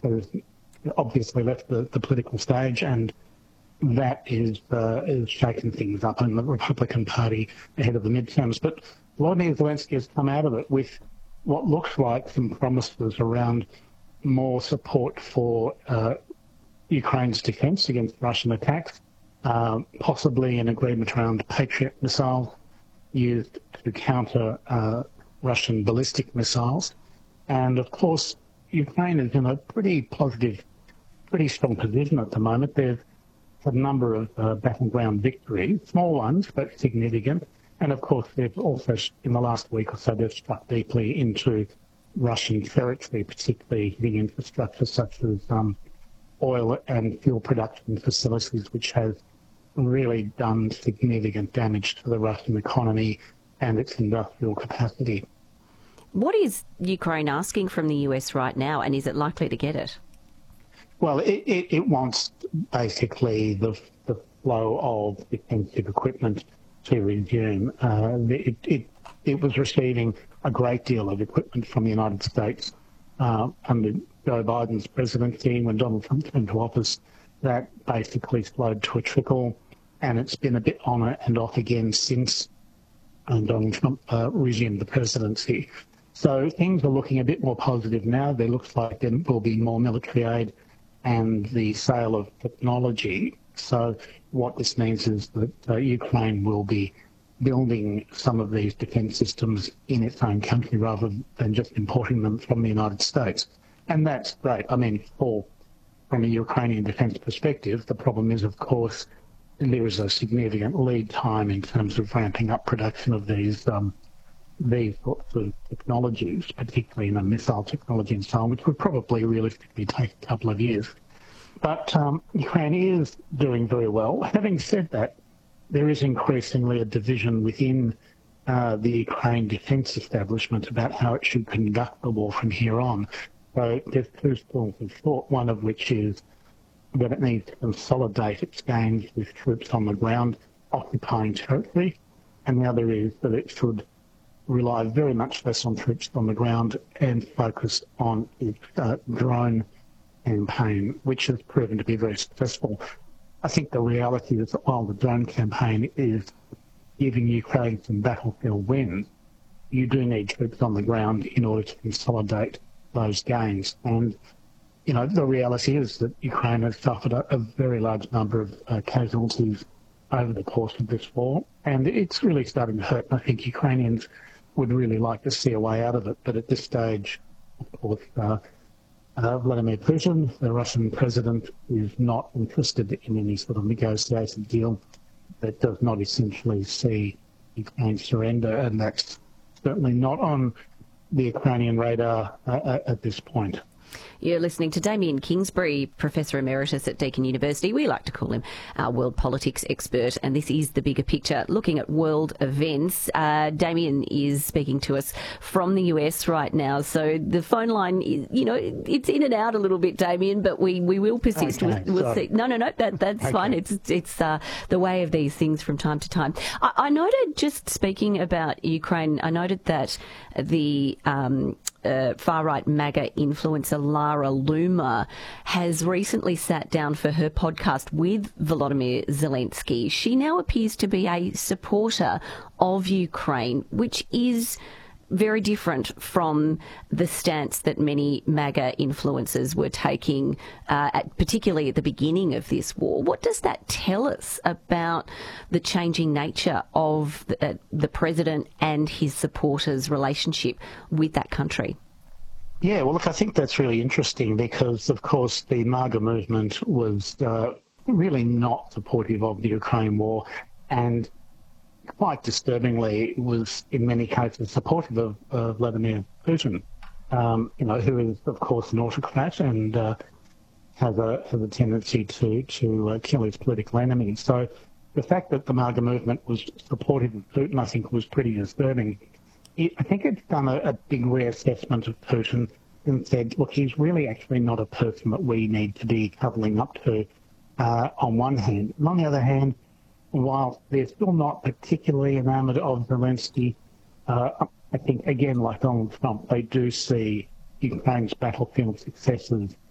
has obviously left the political stage, and that is shaking things up in the Republican Party ahead of the midterms. But Volodymyr Zelensky has come out of it with what looks like some promises around more support for Ukraine's defence against Russian attacks, possibly an agreement around Patriot missiles used to counter Russian ballistic missiles. And of course, Ukraine is in a pretty positive, pretty strong position at the moment. There's a number of battleground victories, small ones, but significant. And of course, they've also, in the last week or so, they've struck deeply into Russian territory, particularly hitting infrastructure such as oil and fuel production facilities, which has really done significant damage to the Russian economy and its industrial capacity. What is Ukraine asking from the US right now, and is it likely to get it? Well, it wants basically the flow of defensive equipment to resume. It was receiving a great deal of equipment from the United States under Joe Biden's presidency. When Donald Trump came to office, that basically slowed to a trickle, and it's been a bit on and off again since Donald Trump resumed the presidency. So things are looking a bit more positive now. There looks like there will be more military aid and the sale of technology. So what this means is that Ukraine will be building some of these defence systems in its own country rather than just importing them from the United States. And that's great. I mean, from a Ukrainian defence perspective, the problem is, of course, there is a significant lead time in terms of ramping up production of these sorts of technologies, particularly in the missile technology and so on, which would probably realistically take a couple of years. But Ukraine is doing very well. Having said that, there is increasingly a division within the Ukraine defence establishment about how it should conduct the war from here on. So there's two schools of thought, one of which is that it needs to consolidate its gains with troops on the ground occupying territory, and the other is that it should rely very much less on troops on the ground and focus on its drone campaign, which has proven to be very successful. I think the reality is that while the drone campaign is giving Ukraine some battlefield wins, you do need troops on the ground in order to consolidate those gains. And, you know, the reality is that Ukraine has suffered a very large number of casualties over the course of this war, and it's really starting to hurt. I think Ukrainians would really like to see a way out of it, but at this stage, of course, Vladimir Putin, the Russian president, is not interested in any sort of negotiated deal that does not essentially see Ukraine surrender, and that's certainly not on the Ukrainian radar at this point. You're listening to Damien Kingsbury, Professor Emeritus at Deakin University. We like to call him our world politics expert, and this is The Bigger Picture, looking at world events. Damien is speaking to us from the US right now, so the phone line is, you know, it's in and out a little bit, Damien, but we will persist. Okay, we'll see. No, that's okay. Fine. It's the way of these things from time to time. I noted, just speaking about Ukraine, I noted that the far-right MAGA influencer Lara Loomer has recently sat down for her podcast with Volodymyr Zelensky. She now appears to be a supporter of Ukraine, which is very different from the stance that many MAGA influencers were taking, particularly at the beginning of this war. What does that tell us about the changing nature of the president and his supporters' relationship with that country? Yeah, well, look, I think that's really interesting because, of course, the MAGA movement was really not supportive of the Ukraine war, and quite disturbingly was in many cases supportive of Vladimir Putin, who is, of course, an autocrat and has a tendency to kill his political enemies. So the fact that the MAGA movement was supportive of Putin, I think, was pretty disturbing. I think it's done a big reassessment of Putin and said, look, he's really actually not a person that we need to be cuddling up to on one hand. And on the other hand, while they're still not particularly enamoured of Zelensky, I think, again, like Donald Trump, they do see Ukraine's battlefield successes